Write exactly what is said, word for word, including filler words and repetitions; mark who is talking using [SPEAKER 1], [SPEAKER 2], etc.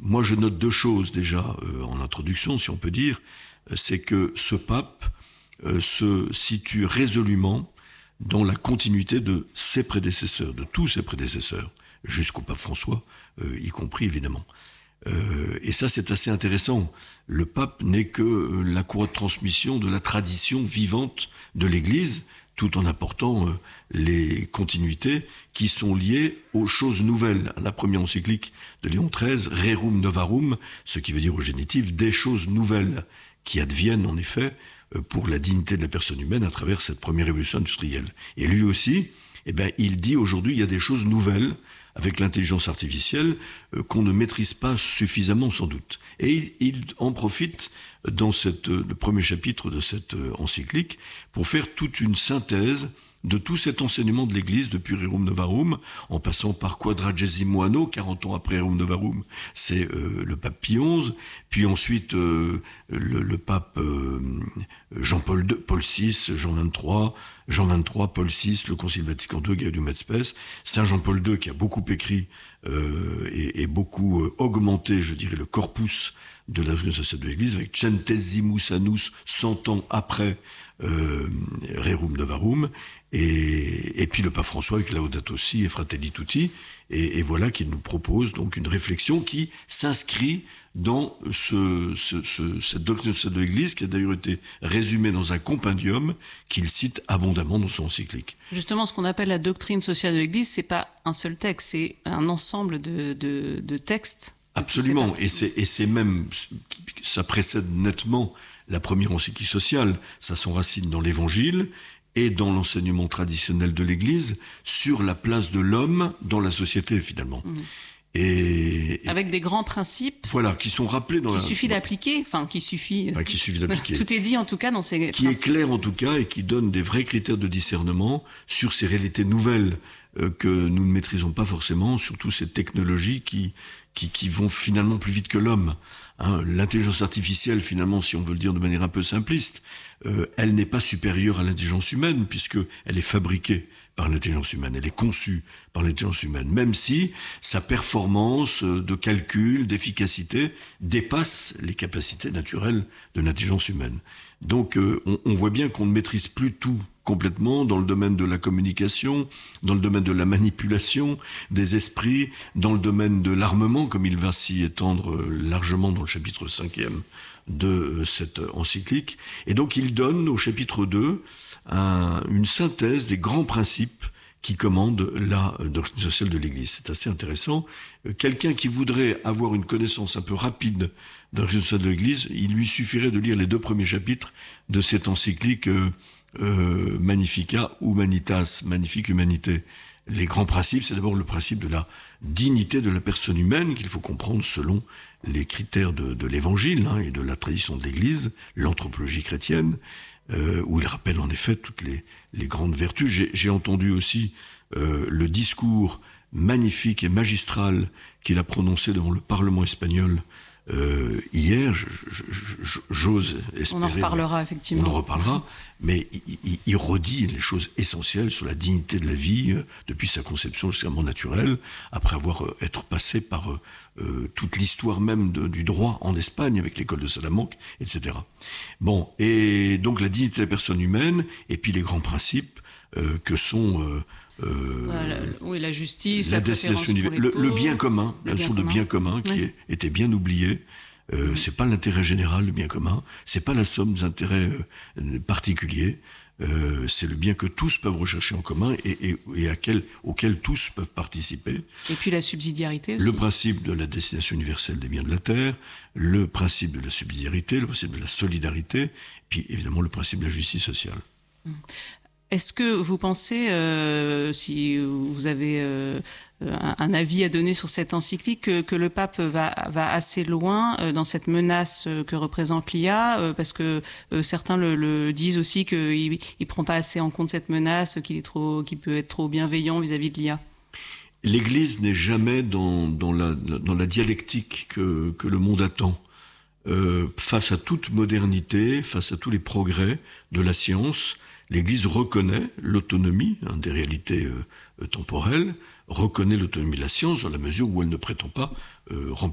[SPEAKER 1] moi je note deux choses déjà euh, en introduction, si on peut dire. C'est que ce pape euh, se situe résolument dans la continuité de ses prédécesseurs, de tous ses prédécesseurs, jusqu'au pape François, euh, y compris évidemment. Euh, et ça, c'est assez intéressant. Le pape n'est que la courroie de transmission de la tradition vivante de l'Église, tout en apportant euh, les continuités qui sont liées aux choses nouvelles. La première encyclique de Léon treize, Rerum Novarum, ce qui veut dire au génitif des choses nouvelles, qui adviennent en effet euh, pour la dignité de la personne humaine à travers cette première révolution industrielle. Et lui aussi, eh ben, il dit aujourd'hui il y a des choses nouvelles avec l'intelligence artificielle euh, qu'on ne maîtrise pas suffisamment sans doute. Et il, il en profite dans cette, euh, le premier chapitre de cette euh, encyclique pour faire toute une synthèse de tout cet enseignement de l'Église depuis Rerum Novarum, en passant par Quadragesimo Anno, quarante ans après Rerum Novarum, c'est euh, le pape Pie onze, puis ensuite euh, le, le pape euh, Jean-Paul deux, Paul six, Jean vingt-trois, Jean vingt-trois, Paul six, le Concile Vatican deux, Gaudium et Spes, Saint Jean-Paul deux qui a beaucoup écrit euh, et, et beaucoup euh, augmenté, je dirais, le corpus de la doctrine sociale de l'Église, avec Centesimus Annus, cent ans après euh, Rerum Novarum, et, et puis le pape François avec Laudato Si et Fratelli Tutti, et, et voilà qu'il nous propose donc une réflexion qui s'inscrit dans ce, ce, ce, cette doctrine sociale de l'Église, qui a d'ailleurs été résumée dans un compendium qu'il cite abondamment dans son encyclique.
[SPEAKER 2] Justement, ce qu'on appelle la doctrine sociale de l'Église, c'est pas un seul texte, c'est un ensemble de, de, de textes.
[SPEAKER 1] Absolument, et c'est, et c'est même, ça précède nettement la première encyclique sociale, ça s'enracine dans l'Évangile et dans l'enseignement traditionnel de l'Église sur la place de l'homme dans la société finalement. Mmh. Et, et
[SPEAKER 2] avec des grands principes,
[SPEAKER 1] voilà, qui sont rappelés dans
[SPEAKER 2] qui
[SPEAKER 1] la...
[SPEAKER 2] suffit d'appliquer, enfin qui suffit,
[SPEAKER 1] enfin, qui suffit d'appliquer.
[SPEAKER 2] Tout est dit en tout cas dans ces
[SPEAKER 1] qui
[SPEAKER 2] principes.
[SPEAKER 1] Est clair en tout cas et qui donne des vrais critères de discernement sur ces réalités nouvelles euh, que nous ne maîtrisons pas forcément, surtout ces technologies qui qui, qui vont finalement plus vite que l'homme. Hein, l'intelligence artificielle, finalement, si on veut le dire de manière un peu simpliste, euh, elle n'est pas supérieure à l'intelligence humaine puisque elle est fabriquée par l'intelligence humaine, elle est conçue par l'intelligence humaine, même si sa performance de calcul, d'efficacité dépasse les capacités naturelles de l'intelligence humaine. Donc euh, on, on voit bien qu'on ne maîtrise plus tout complètement dans le domaine de la communication, dans le domaine de la manipulation des esprits, dans le domaine de l'armement, comme il va s'y étendre largement dans le chapitre cinquième de cette encyclique. Et donc il donne au chapitre deux un, une synthèse des grands principes qui commandent la doctrine sociale de l'Église. C'est assez intéressant. Quelqu'un qui voudrait avoir une connaissance un peu rapide de la doctrine sociale de l'Église, il lui suffirait de lire les deux premiers chapitres de cette encyclique euh, euh, Magnifica Humanitas, magnifique humanité. Les grands principes, c'est d'abord le principe de la dignité de la personne humaine qu'il faut comprendre selon les critères de, de l'Évangile hein, et de la tradition de l'Église, l'anthropologie chrétienne, euh, où il rappelle en effet toutes les, les grandes vertus. J'ai, j'ai entendu aussi euh, le discours magnifique et magistral qu'il a prononcé devant le Parlement espagnol Euh, hier, je, je, je, j'ose espérer...
[SPEAKER 2] On en reparlera, effectivement.
[SPEAKER 1] On en reparlera, mais il, il, il redit les choses essentielles sur la dignité de la vie, euh, depuis sa conception extrêmement naturelle, après avoir euh, être passé par euh, toute l'histoire même de, du droit en Espagne, avec l'école de Salamanque, et cetera. Bon, et donc la dignité de la personne humaine, et puis les grands principes euh, que sont... Euh, Euh,
[SPEAKER 2] voilà, oui, la justice,
[SPEAKER 1] la,
[SPEAKER 2] la
[SPEAKER 1] destination universelle, le, le bien commun, la notion de bien commun qui oui. est, était bien oubliée. Euh, mmh. C'est pas l'intérêt général, le bien commun. C'est pas la somme des intérêts euh, particuliers. Euh, c'est le bien que tous peuvent rechercher en commun et, et, et à quel, auquel tous peuvent participer.
[SPEAKER 2] Et puis la subsidiarité aussi.
[SPEAKER 1] Le principe de la destination universelle des biens de la terre, le principe de la subsidiarité, le principe de la solidarité, puis évidemment le principe de la justice sociale.
[SPEAKER 2] Mmh. Est-ce que vous pensez, euh, si vous avez euh, un, un avis à donner sur cette encyclique, que, que le pape va, va assez loin euh, dans cette menace que représente l'I A, euh, parce que euh, certains le, le disent aussi qu'il ne prend pas assez en compte cette menace, qu'il est trop, qu'il peut être trop bienveillant vis-à-vis de l'I A?
[SPEAKER 1] L'Église n'est jamais dans, dans, la, dans la dialectique que, que le monde attend. Euh, face à toute modernité, face à tous les progrès de la science, l'Église reconnaît l'autonomie hein, des réalités euh, temporelles, reconnaît l'autonomie de la science dans la mesure où elle ne prétend pas euh,